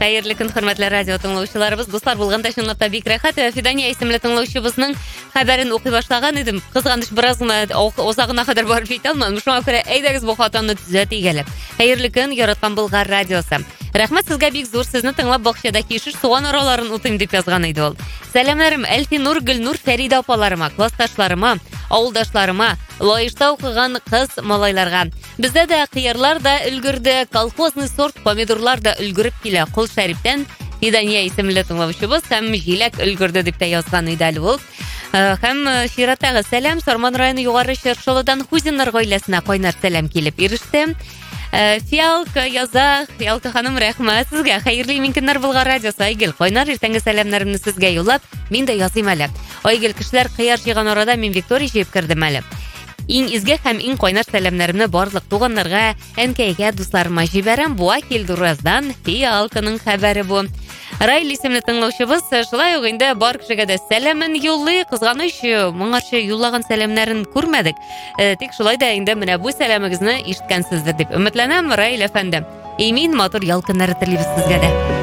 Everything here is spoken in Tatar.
Хәерле көн, хөрмәтле радио тыңлаучыларыбыз. Дуслар, булганда чынлап та бик рәхәт. Фидания исемле тыңлаучыбызның хәбәрен укый башлаган идем. Кызганыч, бераз гына озагына кадәр барып җитә алмадым. Шуңа күрә әйдәгез бу хатаны төзәтик әле. Хәерле көн, яраткан Болгар радиосы. Рәхмәт сезгә, бик зур. Сезне тыңлап бакчада кишер суган араларын утыйм дип язган иде ул. Сәламнәрем Әлфинур, Гөлнур, Фәрида апаларыма, классташларыма, авылдашларыма, лаешта укыган кыз малайларга. Бездә дә кыярлар да өлгерде, колхозный сорт помидорлар да өлгереп килә. Кул Шәрифтән Фидания исемле тыңлаучыбыз һәм җиләк өлгерде дип тә язган иде әле ул. Һәм чираттагы сәлам Сарман районы Югары Чыршылыдан Хузиннар гаиләсенә кайнар сәлам килеп иреште. Фиалка яза, Фиалка ханым, рәхмәт сезгә. Хәерле микеннәр Болгар радиосы. Айгөл, кайнар иртәнге сәламнарымны сезгә юллап, мин дә языйм әле. Айгөл, кешеләр кыяр җыйган арада мин Виктория җыеп кирдем әле. Иң изге һәм иң кайнар сәламнарымны барлык туганнарга, әнкәйгә, дусларыма җибәрәм. Буа Килдураздан Фиалканың хәбәре бу. Райл исемле тыңлаучыбыз шулай ук инде бар кешегә дә сәламын юллый. Кызганыч, моңарчы юллаган сәламнарын күрмәдек. Тик шулай да инде менә бу сәламыгызны ишеткәнсездер дип өметләнәм, Райл әфәнде. Имин, матур ял көннәре телибез сезгә дә.